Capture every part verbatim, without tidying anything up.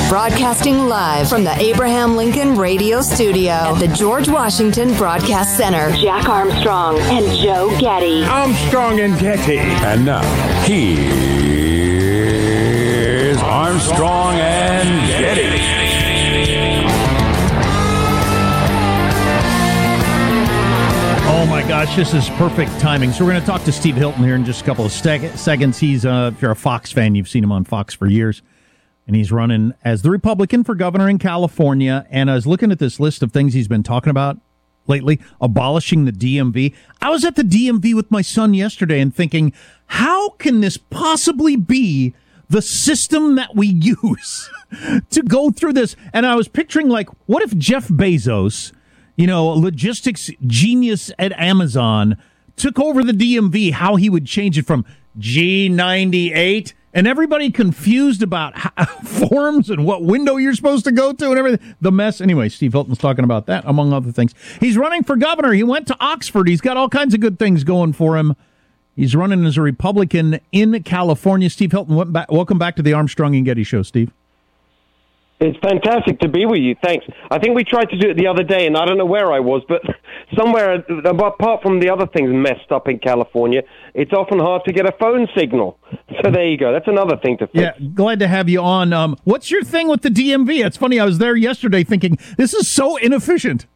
Broadcasting live from the Abraham Lincoln Radio Studio at the George Washington Broadcast Center. Jack Armstrong and Joe Getty. Armstrong and Getty. And now, here's Armstrong and Getty. Oh my gosh, this is perfect timing. So we're going to talk to Steve Hilton here in just a couple of sec- seconds. He's, uh, if you're a Fox fan, you've seen him on Fox for years. And he's running as the Republican for governor in California. And I was looking at this list of things he's been talking about lately, abolishing the D M V. I was at the D M V with my son yesterday and thinking, how can this possibly be the system that we use to go through this? And I was picturing, like, what if Jeff Bezos, you know, a logistics genius at Amazon, took over the D M V, how he would change it from G ninety-eight, and everybody confused about how, forms and what window you're supposed to go to and everything. The mess. Anyway, Steve Hilton's talking about that, among other things. He's running for governor. He went to Oxford. He's got all kinds of good things going for him. He's running as a Republican in California. Steve Hilton, welcome back to the Armstrong and Getty Show, Steve. It's fantastic to be with you. Thanks. I think we tried to do it the other day, and I don't know where I was, but somewhere, apart from the other things messed up in California, it's often hard to get a phone signal. So there you go. That's another thing to fix. Yeah, glad to have you on. Um, what's your thing with the D M V? It's funny. I was there yesterday thinking, this is so inefficient.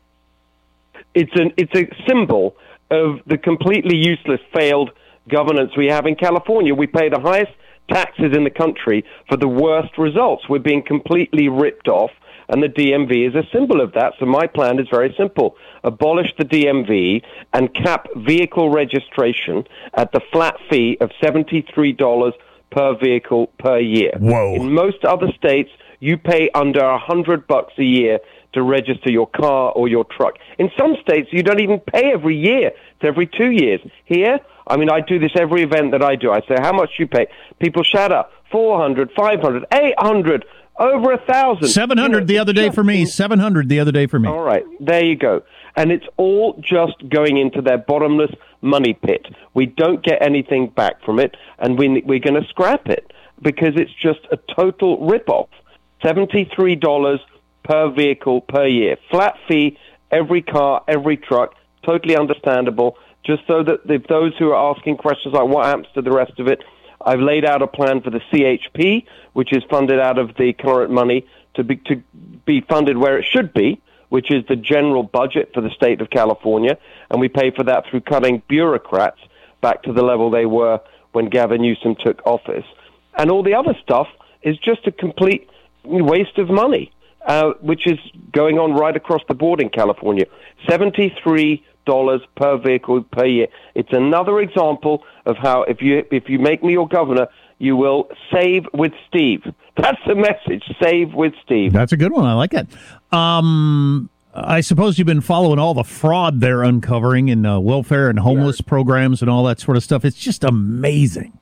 It's an it's a symbol of the completely useless, failed governance we have in California. We pay the highest taxes in the country for the worst results. We're being completely ripped off, and the D M V is a symbol of that. So my plan is very simple. Abolish the D M V and cap vehicle registration at the flat fee of seventy-three dollars per vehicle per year. Whoa. In most other states, you pay under one hundred bucks a year to register your car or your truck. In some states, you don't even pay every year. It's every two years. Here, I mean, I do this every event that I do. I say, how much do you pay? People shout out, four hundred, five hundred, eight hundred, over a thousand. seven hundred you know, the other day for me. seven hundred the other day for me. All right, there you go. And it's all just going into their bottomless money pit. We don't get anything back from it, and we, we're going to scrap it because it's just a total ripoff. seventy-three dollars per vehicle per year. Flat fee, every car, every truck, totally understandable. Just so that if those who are asking questions like what happens to the rest of it, I've laid out a plan for the C H P, which is funded out of the current money, to be to be funded where it should be, which is the general budget for the state of California, and we pay for that through cutting bureaucrats back to the level they were when Gavin Newsom took office. And all the other stuff is just a complete waste of money, uh, which is going on right across the board in California. seventy-three dollars per vehicle per year. It's another example of how if you if you make me your governor, you will save with Steve. That's the message. Save with Steve. That's a good one. I like it. Um, I suppose you've been following all the fraud they're uncovering in uh, welfare and homeless yeah. programs and all that sort of stuff. It's just amazing.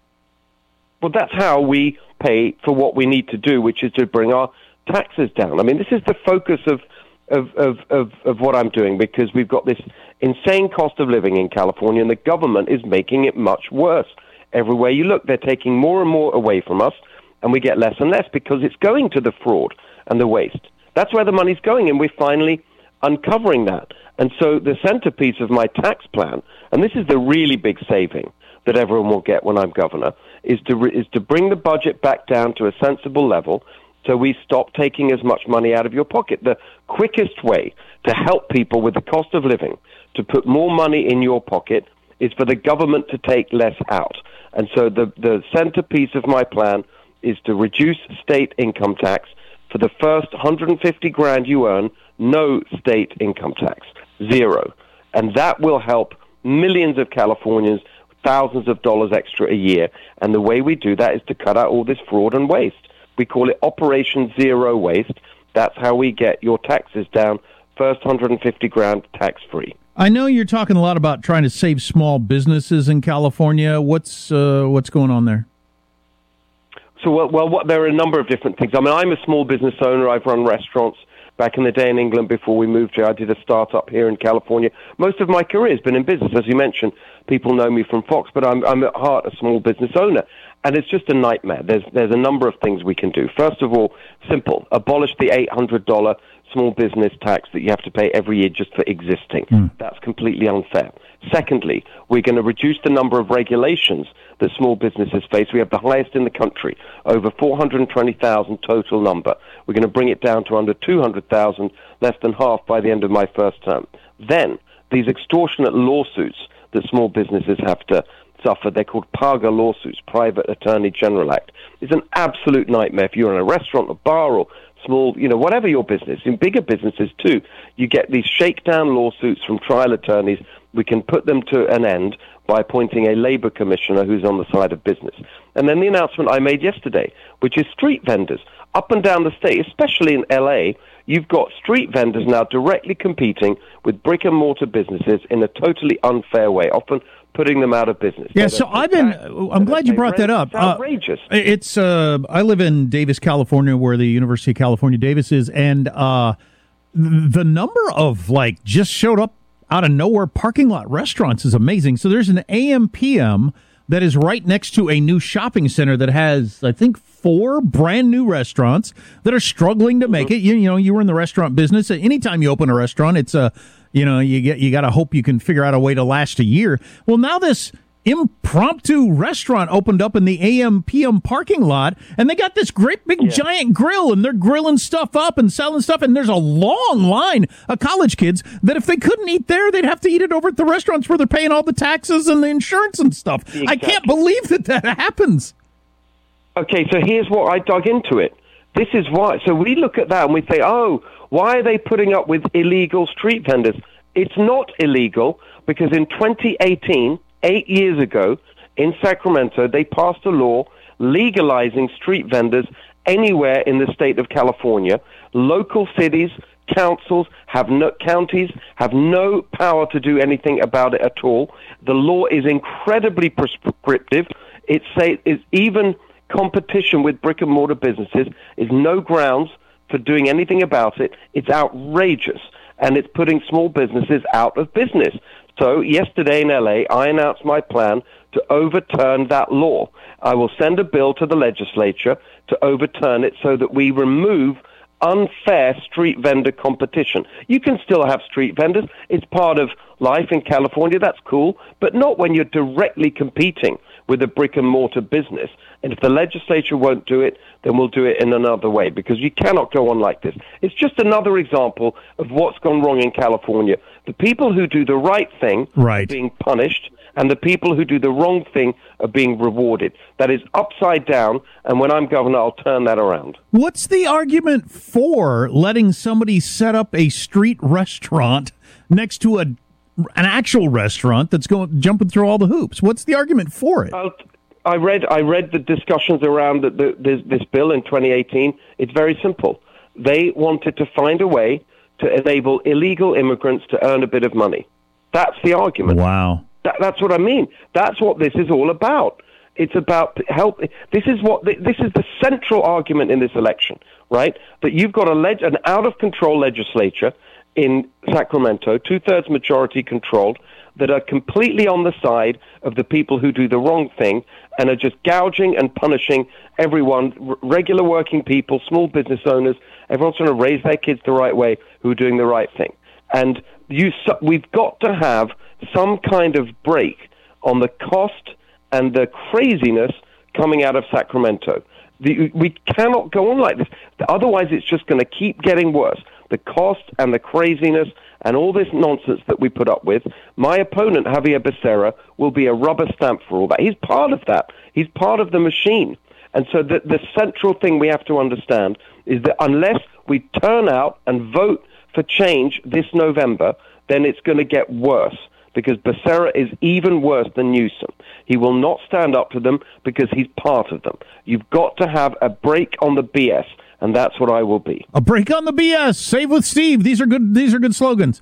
Well, that's how we pay for what we need to do, which is to bring our taxes down. I mean, this is the focus of Of, of, of, of what I'm doing, because we've got this insane cost of living in California, and the government is making it much worse. Everywhere you look, they're taking more and more away from us, and we get less and less because it's going to the fraud and the waste. That's where the money's going, and we're finally uncovering that. And so the centerpiece of my tax plan, and this is the really big saving that everyone will get when I'm governor, is to re- is to bring the budget back down to a sensible level, so we stop taking as much money out of your pocket. The quickest way to help people with the cost of living, to put more money in your pocket, is for the government to take less out. And so the, the centerpiece of my plan is to reduce state income tax. For the first one hundred fifty grand you earn, no state income tax, zero. And that will help millions of Californians, thousands of dollars extra a year. And the way we do that is to cut out all this fraud and waste. We call it Operation Zero Waste. That's how we get your taxes down, first one hundred fifty grand tax-free. I know you're talking a lot about trying to save small businesses in California. What's uh, what's going on there? So, well, well what, there are a number of different things. I mean, I'm a small business owner. I've run restaurants back in the day in England before we moved here. I did a startup here in California. Most of my career has been in business. As you mentioned, people know me from Fox, but I'm, I'm at heart a small business owner. And it's just a nightmare. There's there's a number of things we can do. First of all, simple. Abolish the eight hundred dollars small business tax that you have to pay every year just for existing. Mm. That's completely unfair. Secondly, we're going to reduce the number of regulations that small businesses face. We have the highest in the country, over four hundred twenty thousand total number. We're going to bring it down to under two hundred thousand, less than half by the end of my first term. Then, these extortionate lawsuits that small businesses have to suffer, they're called PAGA lawsuits, Private Attorney General Act. It's an absolute nightmare. If you're in a restaurant, a bar, or small, you know, whatever your business, in bigger businesses too, you get these shakedown lawsuits from trial attorneys. We can put them to an end by appointing a labor commissioner who's on the side of business. And then the announcement I made yesterday, which is street vendors. Up and down the state, especially in L A, you've got street vendors now directly competing with brick-and-mortar businesses in a totally unfair way, often putting them out of business. Yeah, so I've been, I'm glad you brought that up. It's outrageous. Uh, it's, uh, I live in Davis, California, where the University of California, Davis is, and uh, the number of, like, just showed up out of nowhere parking lot restaurants is amazing. So there's an A M P M that is right next to a new shopping center that has, I think, four brand new restaurants that are struggling to make mm-hmm. it. You, you know, you were in the restaurant business. Anytime you open a restaurant, it's a, you know, you get you got to hope you can figure out a way to last a year. Well, now this impromptu restaurant opened up in the A M P M parking lot, and they got this great big yeah. giant grill, and they're grilling stuff up and selling stuff, and there's a long line of college kids that if they couldn't eat there, they'd have to eat it over at the restaurants where they're paying all the taxes and the insurance and stuff. Exactly. I can't believe that that happens. Okay, so here's what I dug into it. This is why. So we look at that and we say, oh, why are they putting up with illegal street vendors? It's not illegal because in twenty eighteen, eight years ago, in Sacramento, they passed a law legalizing street vendors anywhere in the state of California. Local cities, councils, have no, counties have no power to do anything about it at all. The law is incredibly prescriptive. It say it's even competition with brick-and-mortar businesses is no grounds for doing anything about it. It's outrageous, and it's putting small businesses out of business. So yesterday in L A, I announced my plan to overturn that law. I will send a bill to the legislature to overturn it so that we remove unfair street vendor competition. You can still have street vendors. It's part of life in California. That's cool, but not when you're directly competing with a brick-and-mortar business. And if the legislature won't do it, then we'll do it in another way, because you cannot go on like this. It's just another example of what's gone wrong in California. The people who do the right thing right. are being punished, and the people who do the wrong thing are being rewarded. That is upside down, and when I'm governor, I'll turn that around. What's the argument for letting somebody set up a street restaurant next to a an actual restaurant that's going jumping through all the hoops? What's the argument for it? I'll, I read I read the discussions around the, the, this, this bill in twenty eighteen. It's very simple. They wanted to find a way to enable illegal immigrants to earn a bit of money. That's the argument. Wow. That, that's what I mean. That's what this is all about. It's about help. This is what this is the central argument in this election, right? That you've got a leg, an out of control legislature in Sacramento, two-thirds majority controlled, that are completely on the side of the people who do the wrong thing and are just gouging and punishing everyone, r- regular working people, small business owners. Everyone's trying to raise their kids the right way who are doing the right thing. And you, we've got to have some kind of break on the cost and the craziness coming out of Sacramento. The, we cannot go on like this. Otherwise, it's just going to keep getting worse. The cost and the craziness and all this nonsense that we put up with. My opponent, Javier Becerra, will be a rubber stamp for all that. He's part of that. He's part of the machine. And so the, the central thing we have to understand is that unless we turn out and vote for change this November, then it's going to get worse, because Becerra is even worse than Newsom. He will not stand up to them because he's part of them. You've got to have a break on the B S, and that's what I will be. A break on the B S. Save with Steve. These are good. These are good slogans.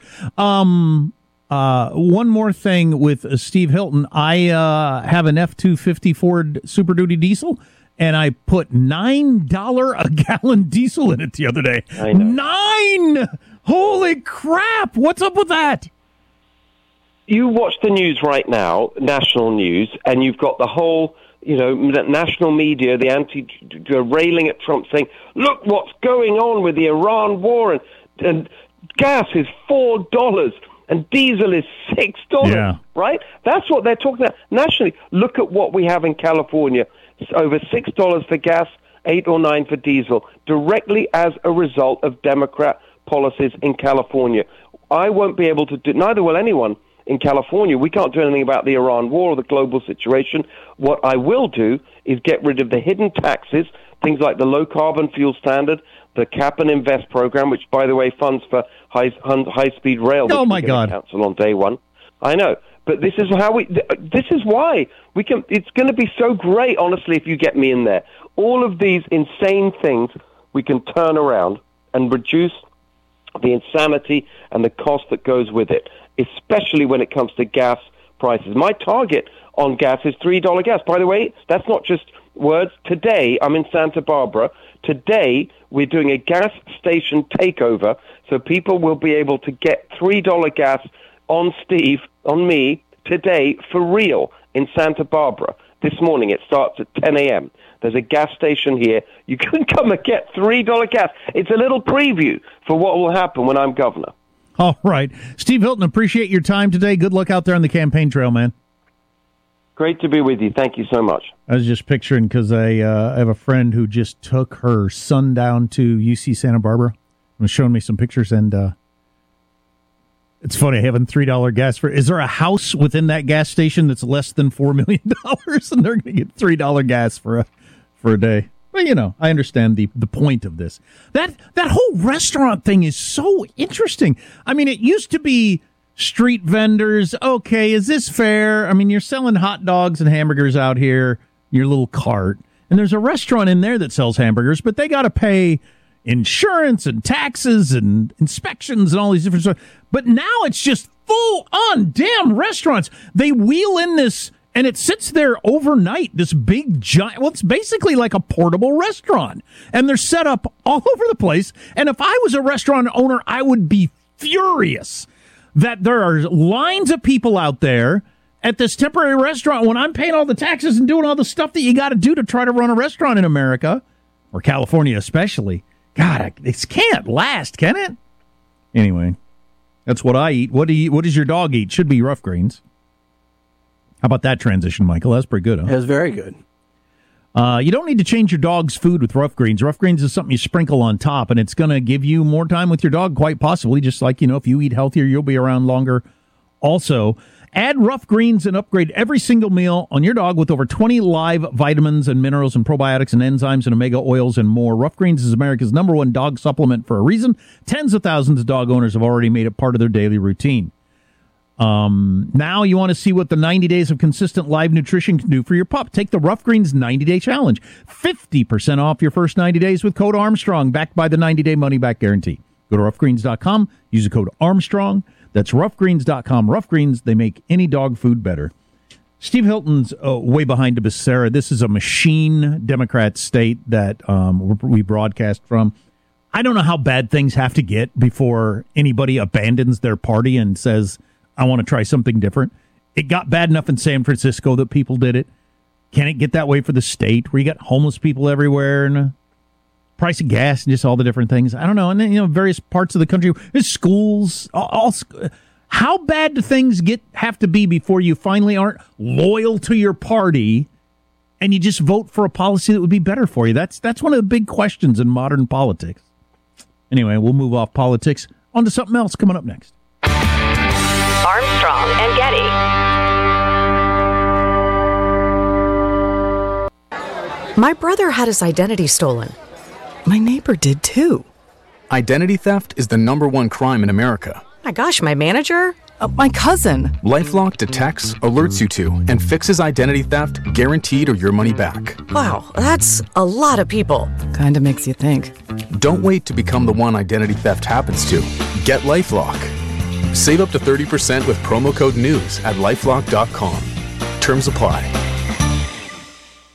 Um, uh, one more thing with uh, Steve Hilton. I uh, have an F two fifty Ford Super Duty diesel, and I put nine dollar a gallon diesel in it the other day. I know. Nine! Holy crap! What's up with that? You watch the news right now, national news, and you've got the whole you know, national media, the anti, railing at Trump, saying, look what's going on with the Iran war, and, and gas is four dollars and diesel is six dollars, yeah. right? That's what they're talking about. Nationally, look at what we have in California. It's over six dollars for gas, eight or nine for diesel, directly as a result of Democrat policies in California. I won't be able to do, neither will anyone in California. We can't do anything about the Iran war or the global situation. What I will do is get rid of the hidden taxes, things like the low carbon fuel standard, the cap and invest program, which, by the way, funds for high high speed rail. Oh my God! Cancel on day one. I know, but this is how we. This is why we can. It's going to be so great, honestly, if you get me in there. All of these insane things we can turn around and reduce the insanity and the cost that goes with it, especially when it comes to gas prices. My target on gas is three dollars gas. By the way, that's not just words. Today, I'm in Santa Barbara. Today, we're doing a gas station takeover, so people will be able to get three dollars gas on Steve, on me, today, for real, in Santa Barbara. This morning, it starts at ten a.m. There's a gas station here. You can come and get three dollars gas. It's a little preview for what will happen when I'm governor. All right. Steve Hilton, appreciate your time today. Good luck out there on the campaign trail, man. Great to be with you. Thank you so much. I was just picturing, because I, uh, I have a friend who just took her son down to U C Santa Barbara and was showing me some pictures, and uh, it's funny having three dollars gas for. Is there a house within that gas station that's less than four million dollars, and they're going to get three dollars gas for a for a day? Well, you know, I understand the, the point of this. That that whole restaurant thing is so interesting. I mean, it used to be street vendors. Okay, is this fair? I mean, you're selling hot dogs and hamburgers out here, your little cart, and there's a restaurant in there that sells hamburgers, but they got to pay insurance and taxes and inspections and all these different stuff. But now it's just full on damn restaurants. They wheel in this, and it sits there overnight, this big giant, well, it's basically like a portable restaurant. And they're set up all over the place. And if I was a restaurant owner, I would be furious that there are lines of people out there at this temporary restaurant when I'm paying all the taxes and doing all the stuff that you got to do to try to run a restaurant in America, or California especially. God, I, this can't last, can it? Anyway, that's what I eat. What do you? What does your dog eat? Should be rough greens. How about that transition, Michael? That's pretty good, huh? That's very good. Uh, you don't need to change your dog's food with rough greens. Rough greens is something you sprinkle on top, and it's going to give you more time with your dog, quite possibly. Just like, you know, if you eat healthier, you'll be around longer. Also, add rough greens and upgrade every single meal on your dog with over twenty live vitamins and minerals and probiotics and enzymes and omega oils and more. Rough Greens is America's number one dog supplement for a reason. Tens of thousands of dog owners have already made it part of their daily routine. Um, now you want to see what the ninety days of consistent live nutrition can do for your pup. Take the Rough Greens ninety-day challenge. fifty percent off your first ninety days with code Armstrong, backed by the ninety-day money-back guarantee. Go to rough greens dot com, use the code Armstrong. That's rough greens dot com. Rough Greens, they make any dog food better. Steve Hilton's uh, way behind to Becerra. This is a machine Democrat state that um, we broadcast from. I don't know how bad things have to get before anybody abandons their party and says, I want to try something different. It got bad enough in San Francisco that people did it. Can it get that way for the state where you got homeless people everywhere and the price of gas and just all the different things? I don't know. And then, you know, various parts of the country, there's schools, all, all how bad do things get have to be before you finally aren't loyal to your party and you just vote for a policy that would be better for you? That's that's one of the big questions in modern politics. Anyway, we'll move off politics onto something else coming up next. Armstrong and Getty. My brother had his identity stolen. My neighbor did too. Identity theft is the number one crime in America. My gosh, my manager? Uh, my cousin. LifeLock detects, alerts you to, and fixes identity theft, guaranteed or your money back. Wow, that's a lot of people. Kinda makes you think. Don't wait to become the one identity theft happens to. Get LifeLock. Save up to thirty percent with promo code NEWS at lifelock dot com. Terms apply.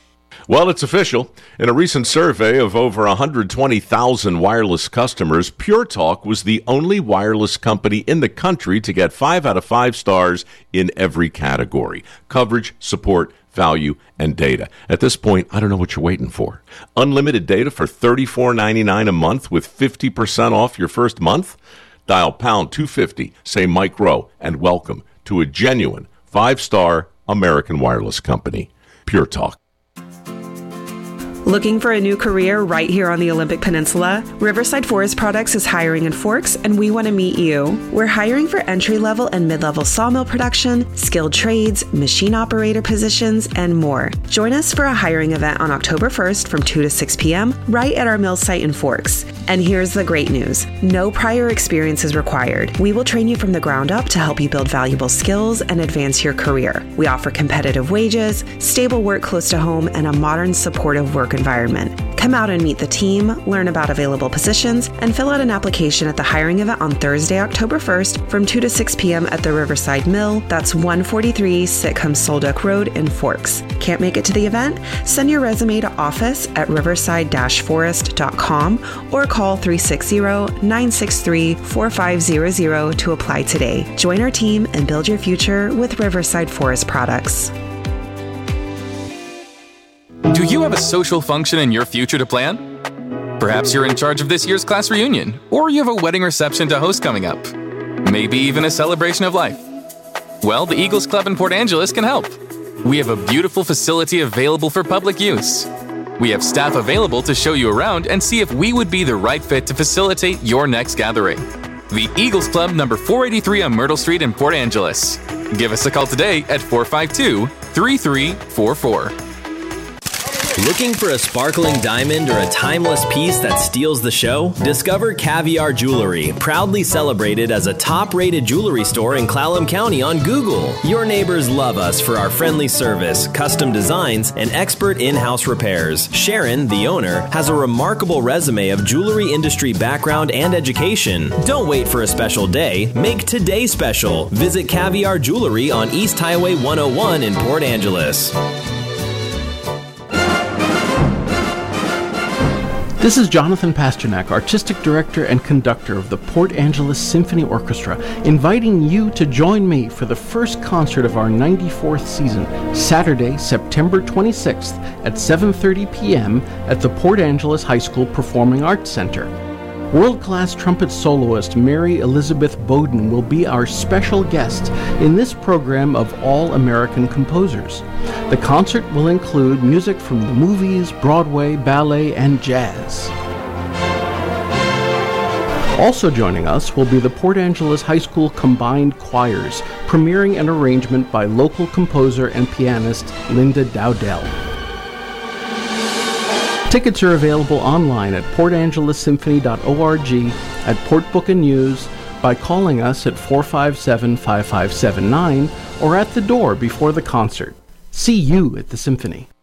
Well, it's official. In a recent survey of over one hundred twenty thousand wireless customers, Pure Talk was the only wireless company in the country to get five out of five stars in every category: coverage, support, value, and data. At this point, I don't know what you're waiting for. Unlimited data for thirty-four ninety-nine a month with fifty percent off your first month? Dial pound two fifty, say Mike Rowe, and welcome to a genuine five-star American wireless company. Pure Talk. Looking for a new career right here on the Olympic Peninsula? Riverside Forest Products is hiring in Forks, and we want to meet you. We're hiring for entry-level and mid-level sawmill production, skilled trades, machine operator positions, and more. Join us for a hiring event on October first from two to six p.m. right at our mill site in Forks. And here's the great news. No prior experience is required. We will train you from the ground up to help you build valuable skills and advance your career. We offer competitive wages, stable work close to home, and a modern, supportive work environment. Come out and meet the team, learn about available positions, and fill out an application at the hiring event on Thursday, October first from two to six p.m. at the Riverside Mill. That's one forty-three Sitcom Solduck Road in Forks. Can't make it to the event? Send your resume to office at riverside dash forest dot com or call three six zero, nine six three, four five zero zero to apply today. Join our team and build your future with Riverside Forest Products. Do you have a social function in your future to plan? Perhaps you're in charge of this year's class reunion, or you have a wedding reception to host coming up. Maybe even a celebration of life. Well, the Eagles Club in Port Angeles can help. We have a beautiful facility available for public use. We have staff available to show you around and see if we would be the right fit to facilitate your next gathering. The Eagles Club, number four eighty-three on Myrtle Street in Port Angeles. Give us a call today at four five two, three three four four. Looking for a sparkling diamond or a timeless piece that steals the show? Discover Caviar Jewelry, proudly celebrated as a top-rated jewelry store in Clallam County on Google. Your neighbors love us for our friendly service, custom designs, and expert in-house repairs. Sharon, the owner, has a remarkable resume of jewelry industry background and education. Don't wait for a special day. Make today special. Visit Caviar Jewelry on East Highway one oh one in Port Angeles. This is Jonathan Pasternak, Artistic Director and Conductor of the Port Angeles Symphony Orchestra, inviting you to join me for the first concert of our ninety-fourth season, Saturday, September twenty-sixth at seven thirty p.m. at the Port Angeles High School Performing Arts Center. World-class trumpet soloist Mary Elizabeth Bowden will be our special guest in this program of all-American composers. The concert will include music from the movies, Broadway, ballet, and jazz. Also joining us will be the Port Angeles High School Combined Choirs, premiering an arrangement by local composer and pianist Linda Dowdell. Tickets are available online at port angeles symphony dot org, at Port Book and News, by calling us at four five seven, five five seven nine, or at the door before the concert. See you at the Symphony.